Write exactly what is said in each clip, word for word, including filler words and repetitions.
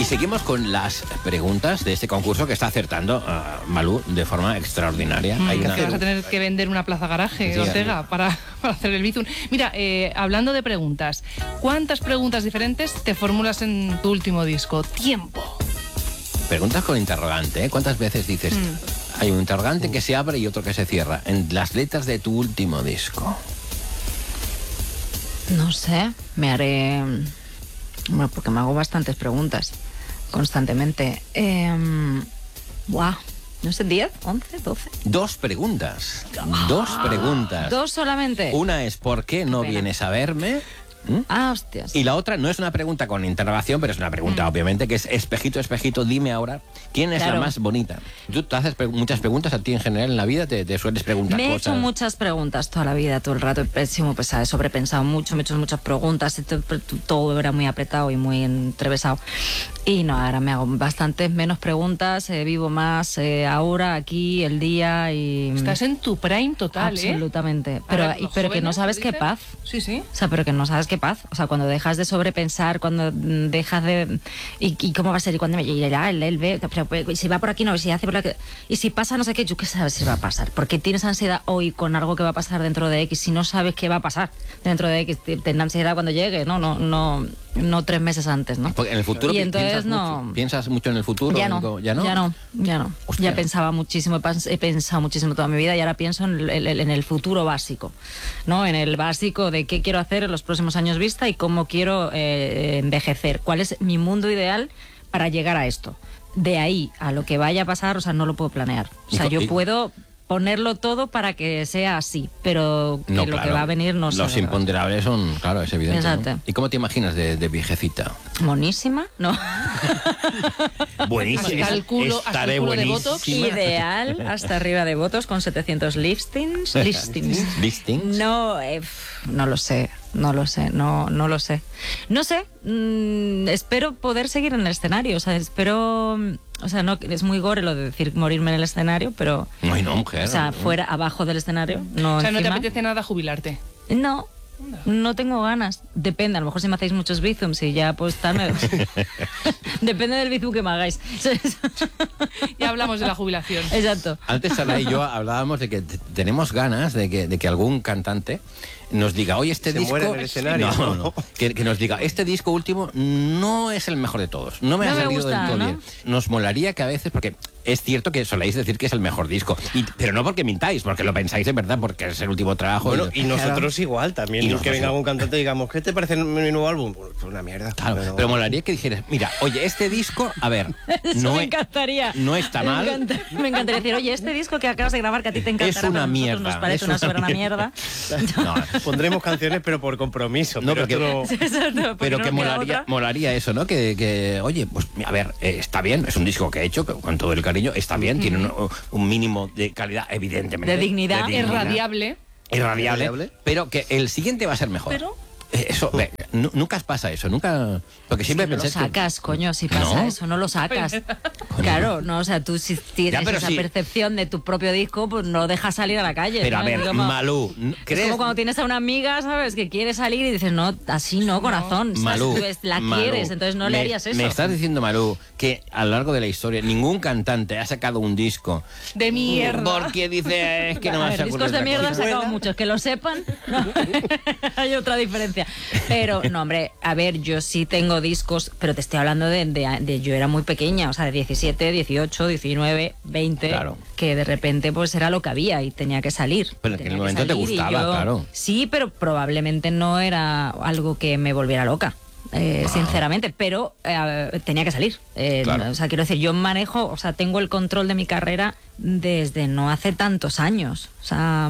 Y seguimos con las preguntas de este concurso que está acertando uh, Malú de forma extraordinaria. Mm, Hay que una... vas a tener que vender una plaza garaje, Sí, Ortega, para, para hacer el Bizum. Mira, eh, hablando de preguntas, ¿cuántas preguntas diferentes te formulas en tu último disco? Tiempo. Preguntas con interrogante, ¿eh? ¿Cuántas veces dices? Mm. Hay un interrogante que se abre y otro que se cierra. En las letras de tu último disco. No sé, me haré... Bueno, porque me hago bastantes preguntas constantemente. Eh, ¡Buah! No sé, ¿diez, once, doce? Dos preguntas. Dos preguntas. ¿Dos solamente? Una es ¿por qué no Pena. vienes a verme? ¿Mm? Ah, hostias. Y la otra no es una pregunta con interrogación, pero es una pregunta, mm. obviamente, que es espejito, espejito, dime ahora, ¿quién es claro. la más bonita? Tú te haces pre muchas preguntas a ti en general en la vida, te, te sueles preguntar me cosas. Me he hecho muchas preguntas toda la vida, todo el rato, he sido pesada, he sobrepensado mucho, me he hecho muchas preguntas, todo era muy apretado y muy entrevesado. Y no, ahora me hago bastantes menos preguntas, eh, vivo más eh, ahora, aquí, el día y... Estás en tu prime total, absolutamente. ¿eh? Pero, y, pero que no sabes qué paz. Sí, sí. O sea, pero que no sabes qué paz. O sea, cuando dejas de sobrepensar, cuando dejas de... ¿Y, y cómo va a ser? ¿Y cuándo me llegará? Él, él ve... Pero, si va por aquí, no, si hace por aquí... Y si pasa no sé qué, yo qué sabes si va a pasar. Porque tienes ansiedad hoy con algo que va a pasar dentro de X, si no sabes qué va a pasar dentro de X. Tienes ansiedad cuando llegue, ¿no? No, no, no tres meses antes, ¿no? Porque en el futuro... Y entonces piensas no... Mucho, ¿Piensas mucho en el futuro? Ya no, ¿Ya no? Ya no, ya no. Hostia. Ya pensaba muchísimo, he pensado muchísimo toda mi vida y ahora pienso en el, en el futuro básico, ¿no? En el básico de qué quiero hacer en los próximos años vista y cómo quiero eh, envejecer. ¿Cuál es mi mundo ideal para llegar a esto? De ahí a lo que vaya a pasar, o sea, no lo puedo planear. O sea, yo puedo ponerlo todo para que sea así, pero que no, lo claro. que va a venir no sé. Los imponderables son, claro, es evidente. Exacto. ¿No? ¿Y cómo te imaginas de, de viejecita? Monísima, ¿no? Buenísima. Hasta el culo, hasta el culo de Botox. Ideal, hasta arriba de votos con setecientos listings. Listings. Listings. No, eh, no lo sé. No lo sé, no, no lo sé. No sé, mmm, espero poder seguir en el escenario, o sea, espero... O sea, no, es muy gore lo de decir morirme en el escenario, pero... Ay, no, mujer. O sea, fuera, abajo del escenario, no O sea, encima. ¿no te apetece nada jubilarte? No, no tengo ganas. Depende, a lo mejor si me hacéis muchos bizums y ya pues tal... Me... Depende del bizum que me hagáis. Ya hablamos de la jubilación. Exacto. Antes Sara y yo hablábamos de que tenemos ganas de que, de que algún cantante nos diga, oye, este se disco... muere en el escenario. No, no, no. Que, que nos diga, este disco último no es el mejor de todos. No me no ha me salido gusta, del todo ¿no? bien. Nos molaría que a veces, porque es cierto que soléis decir que es el mejor disco, y, pero no porque mintáis, porque lo pensáis en verdad, porque es el último trabajo. Bueno, y, y nosotros claro. igual, también. Y que nosotros venga algún cantante y digamos, ¿qué te parece mi nuevo álbum? Pues una mierda. Claro, pero, pero molaría que dijeras, mira, oye, este disco, a ver, Eso no, me encantaría. no está mal. Me, encanta, me encantaría decir, oye, este disco que acabas de grabar que a ti te encantará, es una pero a nosotros mierda. nos parece una soberana mierda. No. Pondremos canciones, pero por compromiso. No, pero porque, otro... Exacto, pero no que molaría, molaría eso, ¿no? Que, que oye, pues a ver, eh, está bien, es un disco que he hecho que, con todo el cariño, está bien, mm-hmm. tiene un, un mínimo de calidad, evidentemente. De dignidad, de dignidad irradiable. Irradiable, irradiable, pero que el siguiente va a ser mejor. Pero... Eso, ve, nunca pasa eso, nunca... Porque siempre si no lo sacas, que... coño, si pasa ¿No? eso, no lo sacas. Claro, no, o sea, tú si tienes ya, esa si... percepción de tu propio disco, pues no lo dejas salir a la calle. Pero ¿no? a ver, como, Malú, ¿crees? Es como cuando tienes a una amiga, ¿sabes? Que quiere salir y dices, no, así no, corazón. No. Malú, tú la Malú, quieres, entonces no me, le harías eso. Me estás diciendo, Malú, que a lo largo de la historia ningún cantante ha sacado un disco de mierda. Porque dice, es que no me a ver, discos de mierda han sacado muchos, que lo sepan. No. Hay otra diferencia. Pero no, hombre, a ver, yo sí tengo discos, pero te estoy hablando de, de, de yo era muy pequeña, o sea, de diecisiete, dieciocho, diecinueve, veinte, claro. Que de repente pues era lo que había y tenía que salir. Pero en aquel momento te gustaba, yo, claro. Sí, pero probablemente no era algo que me volviera loca. Eh, ah. Sinceramente, pero eh, tenía que salir. Eh, claro. O sea, quiero decir, yo manejo, o sea, tengo el control de mi carrera desde no hace tantos años. O sea,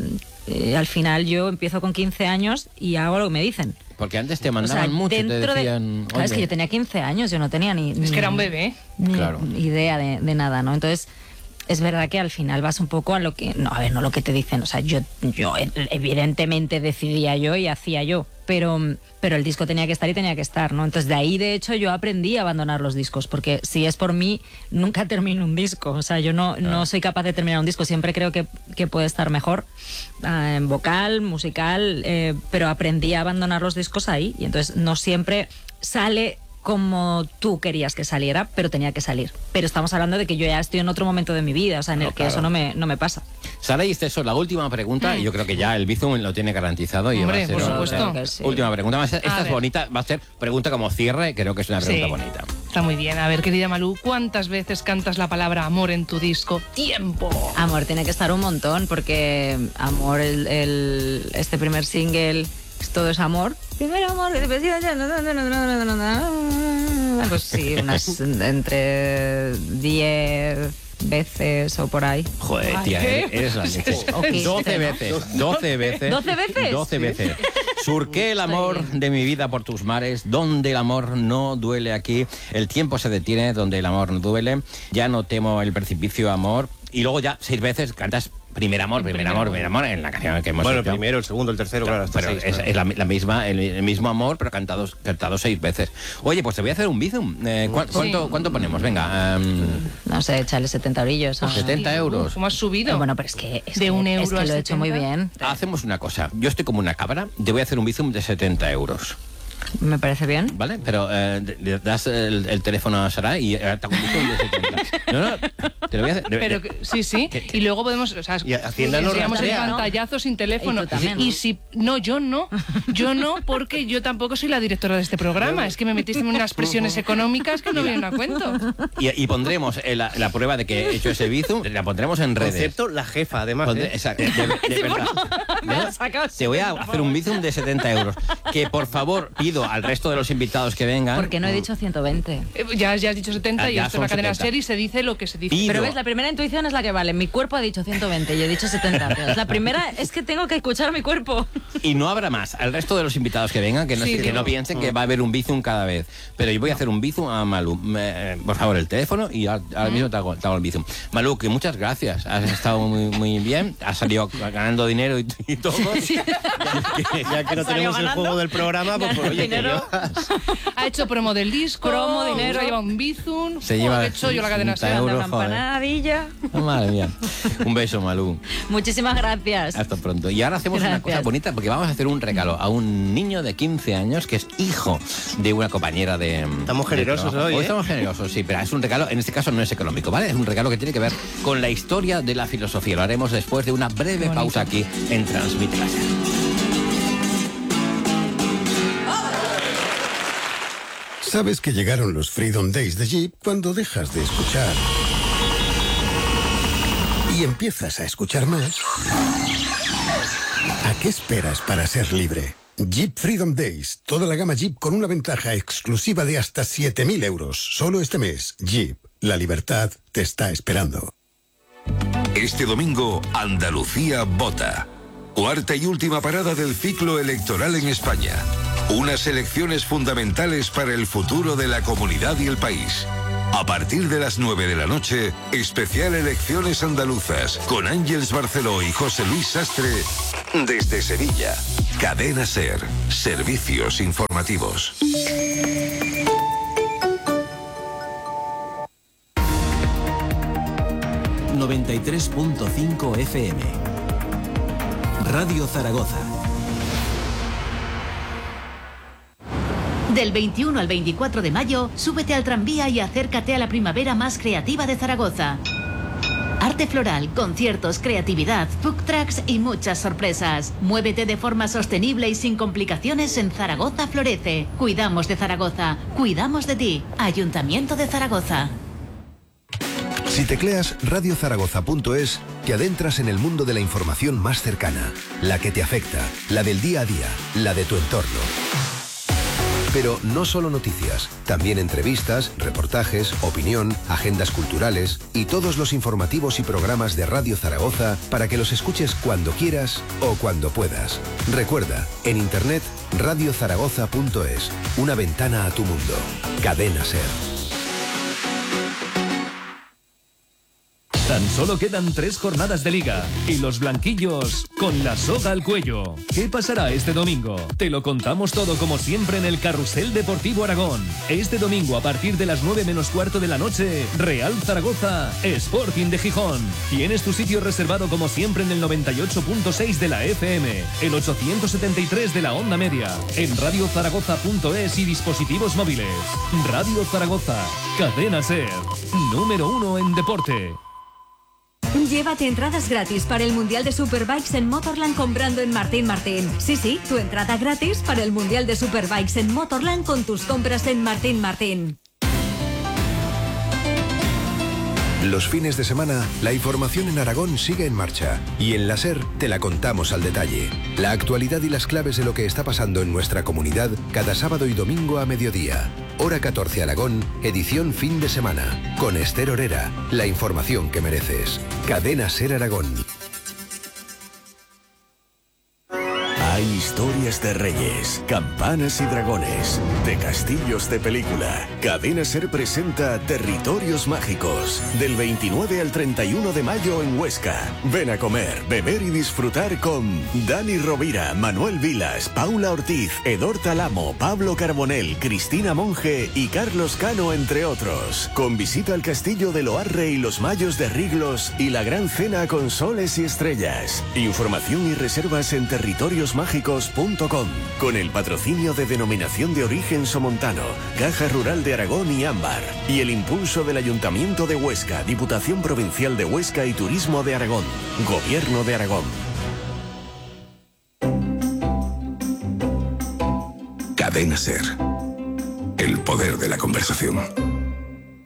eh, al final yo empiezo con quince años y hago lo que me dicen. Porque antes te mandaban o sea, mucho, te decían... De, claro, es que yo tenía quince años, yo no tenía ni... Es que era un bebé. Ni claro. idea de, de nada, ¿no? Entonces... Es verdad que al final vas un poco a lo que... No, a ver, no lo que te dicen. O sea, yo, yo evidentemente decidía yo y hacía yo. Pero, pero el disco tenía que estar y tenía que estar, ¿no? Entonces, de ahí, de hecho, yo aprendí a abandonar los discos. Porque si es por mí, nunca termino un disco. O sea, yo no, no. no soy capaz de terminar un disco. Siempre creo que, que puede estar mejor. Uh, en vocal, musical. Eh, pero aprendí a abandonar los discos ahí. Y entonces no siempre sale... como tú querías que saliera, pero tenía que salir. Pero estamos hablando de que yo ya estoy en otro momento de mi vida, o sea, en No, el que claro. eso no me, no me pasa. Sara y Esteso, la última pregunta, Mm. y yo creo que ya el Bizum lo tiene garantizado. Y Hombre, va a ser, por o sea, supuesto. Que sí. Última pregunta. Va a ser- A esta es ver. bonita, va a ser pregunta como cierre, creo que es una pregunta Sí. bonita. Está muy bien. A ver, querida Malú, ¿cuántas veces cantas la palabra amor en tu disco? ¡Tiempo! Amor, tiene que estar un montón, porque Amor, el, el- este primer single, todo es amor. Primer amor, pues sí, unas entre diez veces o por ahí. Joder, Ay, tía, ¿qué? eres, eres la leche. O quince, doce ¿no? veces, doce veces. ¿doce veces? doce veces. Surqué el amor de mi vida por tus mares, donde el amor no duele aquí. El tiempo se detiene donde el amor no duele. Ya no temo el precipicio, amor. Y luego ya seis veces cantas primer amor, primer amor, primer amor en la canción que hemos Bueno, el hecho. primero, el segundo, el tercero, claro, hasta Pero seis, es, claro. es la, la misma, el, el mismo amor, pero cantado, cantado seis veces. Oye, pues te voy a hacer un bizum. Eh, ¿cu- cuánto, ¿Cuánto ponemos? Venga, em, No sé, echarle setenta orillos. o- setenta euros. ¿Cómo has subido? Bueno, pero es que, es De que- un es euro que a lo he hecho muy setenta. bien. Hacemos una cosa. Yo estoy como una cabra. Te voy a hacer un bizum de setenta euros. Me parece bien. ¿Vale? Pero eh, de- le das el, el teléfono a Sara y eh, te hago un bizum de setenta. No, no, te lo voy a hacer. de- Pero de- que- sí, sí. que- Y luego podemos, o sea, Y Hacienda nos enseñamos el rastrea, ¿no? pantallazo sin teléfono. Y tú también, Y ¿no? si no, yo no. Yo no, porque yo tampoco soy la directora de este programa. Es que me metiste en unas presiones económicas que no vienen a cuento. y, y pondremos eh, la, la prueba de que he hecho ese bizum, la pondremos en redes. Concepto, la jefa, además. Pondré- ¿eh? exacto, de- de- de verdad. ¿No? Te voy a hacer un bizum de setenta euros. Que por favor pido al resto de los invitados que vengan. Porque no he dicho ciento veinte. Eh, Ya, ya has dicho setenta Ah, y ya esto es la son cadena setenta. SER y se dice lo que se dice. Y- Pero Pido. ves, la primera intuición es la que vale. Mi cuerpo ha dicho ciento veinte y he dicho setenta. Pero la primera es que tengo que escuchar mi cuerpo. Y no habrá más. Al resto de los invitados que vengan, que no, Sí, que digo. no piensen que va a haber un bizum cada vez. Pero yo voy a hacer un bizum a Malú. Me- eh, por favor, el teléfono y al- ahora mismo te hago, te hago el bizum. Malú, que muchas gracias. Has estado muy, muy bien. Has salido ganando dinero y, y todo. Ya que no tenemos el juego del programa, pues, pues, oye, que Dinero. llevas. Ha hecho promo del disco, Promo, dinero. se ha llevado un bizum. Se Joder, lleva he hecho yo la cadena sesenta SER. euros. Una joder. empanadilla. Oh, madre mía. Un beso, Malú. Muchísimas gracias. Hasta pronto. Y ahora hacemos una Gracias. cosa bonita porque vamos a hacer un regalo a un niño de quince años que es hijo de una compañera de. Estamos de generosos trabajo. hoy, ¿eh? Estamos generosos, sí, pero es un regalo, en este caso no es económico, ¿vale? Es un regalo que tiene que ver con la historia de la filosofía. Lo haremos después de una breve bonito. pausa aquí en Transmite Láser. Sabes que llegaron los Freedom Days de Jeep cuando dejas de escuchar y empiezas a escuchar más. ¿A qué esperas para ser libre? Jeep Freedom Days, toda la gama Jeep con una ventaja exclusiva de hasta siete mil euros. Solo este mes, Jeep, la libertad te está esperando. Este domingo, Andalucía vota. Cuarta y última parada del ciclo electoral en España. Unas elecciones fundamentales para el futuro de la comunidad y el país. A partir de las nueve de la noche, especial Elecciones Andaluzas, con Ángeles Barceló y José Luis Sastre, desde Sevilla. Cadena SER, servicios informativos. noventa y tres punto cinco F M. Radio Zaragoza. Del veintiuno al veinticuatro de mayo, súbete al tranvía y acércate a la primavera más creativa de Zaragoza. Arte floral, conciertos, creatividad, food trucks y muchas sorpresas. Muévete de forma sostenible y sin complicaciones en Zaragoza Florece. Cuidamos de Zaragoza, cuidamos de ti. Ayuntamiento de Zaragoza. Si tecleas radio zaragoza punto es, te adentras en el mundo de la información más cercana, la que te afecta, la del día a día, la de tu entorno. Pero no solo noticias, también entrevistas, reportajes, opinión, agendas culturales y todos los informativos y programas de Radio Zaragoza para que los escuches cuando quieras o cuando puedas. Recuerda, en internet radio zaragoza punto es, una ventana a tu mundo. Cadena SER. Tan solo quedan tres jornadas de liga y los blanquillos con la soga al cuello. ¿Qué pasará este domingo? Te lo contamos todo como siempre en el Carrusel Deportivo Aragón. Este domingo a partir de las nueve menos cuarto de la noche, Real Zaragoza, Sporting de Gijón. Tienes tu sitio reservado como siempre en el noventa y ocho punto seis de la F M, el ochocientos setenta y tres de la onda media, en radio zaragoza punto es y dispositivos móviles. Radio Zaragoza, cadena SER, número uno en deporte. Llévate entradas gratis para el Mundial de Superbikes en Motorland comprando en Martín Martín. Sí, sí, tu entrada gratis para el Mundial de Superbikes en Motorland con tus compras en Martín Martín. Los fines de semana, la información en Aragón sigue en marcha y en la SER te la contamos al detalle. La actualidad y las claves de lo que está pasando en nuestra comunidad cada sábado y domingo a mediodía. Hora catorce Aragón, edición fin de semana. Con Esther Orera, la información que mereces. Cadena SER Aragón. Hay historias de reyes, campanas y dragones, de castillos de película. Cadena SER presenta Territorios Mágicos, del veintinueve al treinta y uno de mayo en Huesca. Ven a comer, beber y disfrutar con Dani Rovira, Manuel Vilas, Paula Ortiz, Edor Talamo, Pablo Carbonell, Cristina Monge y Carlos Cano, entre otros. Con visita al castillo de Loarre y los Mayos de Riglos y la gran cena con soles y estrellas. Información y reservas en territorios mágicos punto com, con el patrocinio de Denominación de Origen Somontano, Caja Rural de Aragón y Ámbar, y el impulso del Ayuntamiento de Huesca, Diputación Provincial de Huesca y Turismo de Aragón, Gobierno de Aragón. Cadena SER. El poder de la conversación.